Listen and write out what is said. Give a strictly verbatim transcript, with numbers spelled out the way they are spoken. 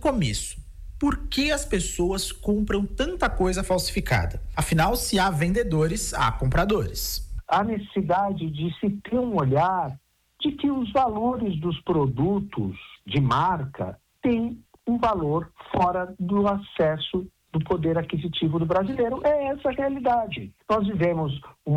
começo. Por que as pessoas compram tanta coisa falsificada? Afinal, se há vendedores, há compradores. A necessidade de se ter um olhar de que os valores dos produtos de marca têm um valor fora do acesso do poder aquisitivo do brasileiro. É essa a realidade. Nós vivemos um